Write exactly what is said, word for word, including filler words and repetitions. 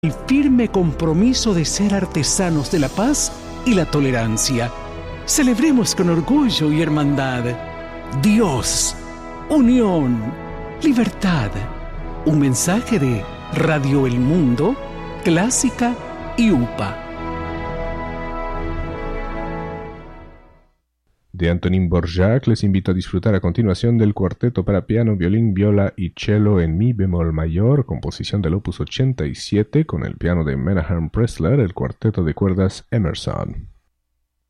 el firme compromiso de ser artesanos de la paz y la tolerancia. Celebremos con orgullo y hermandad. Dios, unión, libertad. Un mensaje de Radio El Mundo, Clásica y U P A. De Antonín Dvořák les invito a disfrutar a continuación del cuarteto para piano, violín, viola y cello en mi bemol mayor, composición del opus ochenta y siete, con el piano de Menahem Pressler, el cuarteto de cuerdas Emerson.